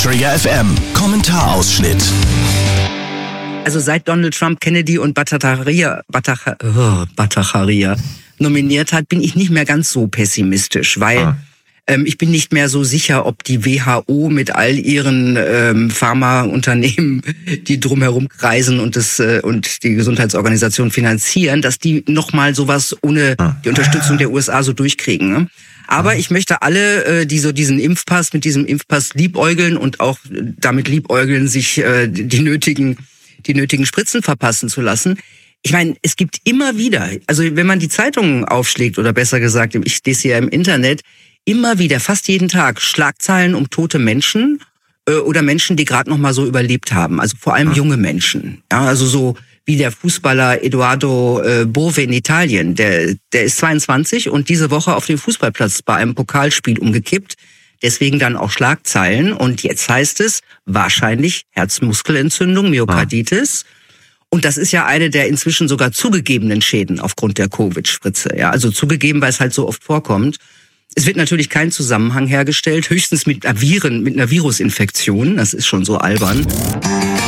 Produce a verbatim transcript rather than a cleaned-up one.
Trigger F M Kommentarausschnitt. Also seit Donald Trump Kennedy und Bhattacharya, Bhattacharya, oh, Bhattacharya nominiert hat, bin ich nicht mehr ganz so pessimistisch, weil ah. ähm, ich bin nicht mehr so sicher, ob die W H O mit all ihren ähm, Pharmaunternehmen, die drumherum kreisen und das äh, und die Gesundheitsorganisation finanzieren, dass die nochmal sowas ohne ah. die Unterstützung der U S A so durchkriegen. Ne? Aber ich möchte alle, äh, die so diesen Impfpass, mit diesem Impfpass liebäugeln und auch damit liebäugeln, sich äh, die nötigen die nötigen Spritzen verpassen zu lassen. Ich meine, es gibt immer wieder, also wenn man die Zeitungen aufschlägt, oder besser gesagt, ich lese sie ja im Internet, immer wieder, fast jeden Tag, Schlagzeilen um tote Menschen äh, oder Menschen, die gerade noch mal so überlebt haben. Also vor allem junge Menschen. Ja, also so wie der Fußballer Edoardo äh, Bove in Italien. Der, der ist zweiundzwanzig und diese Woche auf dem Fußballplatz bei einem Pokalspiel umgekippt. Deswegen dann auch Schlagzeilen. Und jetzt heißt es wahrscheinlich Herzmuskelentzündung, Myokarditis. Und das ist ja eine der inzwischen sogar zugegebenen Schäden aufgrund der Covid-Spritze. Ja, also zugegeben, weil es halt so oft vorkommt. Es wird natürlich kein Zusammenhang hergestellt, höchstens mit einer Viren, mit einer Virusinfektion. Das ist schon so albern.